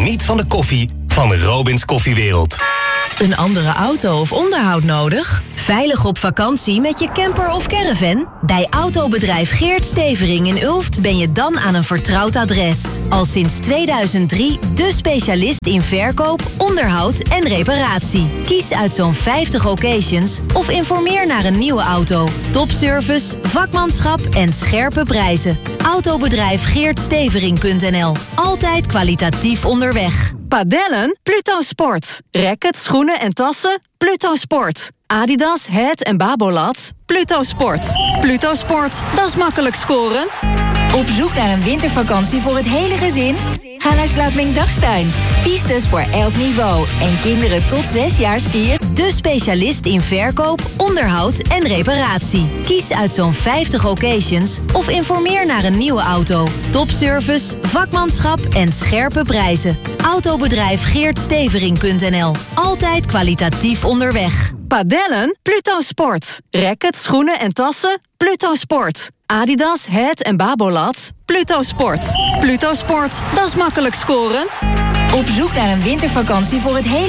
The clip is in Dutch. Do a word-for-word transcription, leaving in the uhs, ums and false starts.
Geniet van de koffie van Robins Koffiewereld. Een andere auto of onderhoud nodig? Veilig op vakantie met je camper of caravan? Bij autobedrijf Geert Stevering in Ulft ben je dan aan een vertrouwd adres. Al sinds tweeduizend drie de specialist in verkoop, onderhoud en reparatie. Kies uit zo'n vijftig occasions of informeer naar een nieuwe auto. Topservice, vakmanschap en scherpe prijzen. Autobedrijf Geert Stevering punt n l. Altijd kwalitatief onderweg. Padellen? Pluto Sport. Racket, schoenen en tassen? Pluto Sport. Adidas, Het en Babolat? Pluto Sport. Pluto Sport, dat is makkelijk scoren. Op zoek naar een wintervakantie voor het hele gezin? Ga naar Sluitming Dagstuin. Pistes voor elk niveau. En kinderen tot zes jaar skiën. De specialist in verkoop, onderhoud en reparatie. Kies uit zo'n vijftig occasions of informeer naar een nieuwe auto. Topservice, vakmanschap en scherpe prijzen. Autobedrijf Geert Stevering punt n l. Altijd kwalitatief onderweg. Padellen? Pluto Sport. Racket, schoenen en tassen? Pluto Sport. Adidas, Het en Babolat? Pluto Sport. Pluto Sport, dat is makkelijk scoren. Op zoek naar een wintervakantie voor het hele